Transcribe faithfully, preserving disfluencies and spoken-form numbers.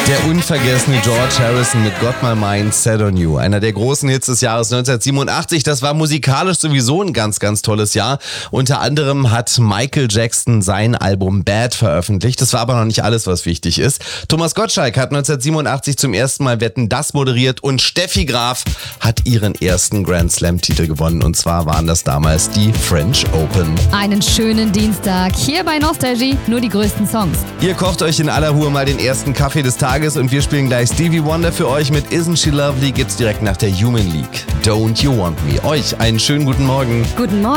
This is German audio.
Der unvergessene George Harrison mit Got My Mind Set on You. Einer der großen Hits des Jahres neunzehnhundertsiebenundachtzig. Das war musikalisch sowieso ein ganz, ganz tolles Jahr. Unter anderem hat Michael Jackson sein Album Bad veröffentlicht. Das war aber noch nicht alles, was wichtig ist. Thomas Gottschalk hat neunzehnhundertsiebenundachtzig zum ersten Mal Wetten, das moderiert und Steffi Graf hat ihren ersten Grand Slam-Titel gewonnen. Und zwar waren das damals die French Open. Einen schönen Dienstag. Hier bei Nostalgie nur die größten Songs. Ihr kocht euch in aller Ruhe mal den ersten Kaffee des Tages und wir spielen gleich Stevie Wonder für euch mit Isn't She Lovely, gibt's direkt nach der Human League. Don't You Want Me. Euch einen schönen guten Morgen. Guten Morgen.